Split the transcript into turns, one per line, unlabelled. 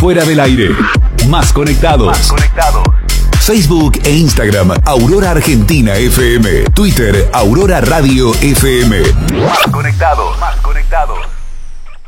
Fuera del aire. Más conectados.
Más conectados.
Facebook e Instagram, Aurora Argentina FM. Twitter, Aurora Radio FM.
Más conectados. Más conectados.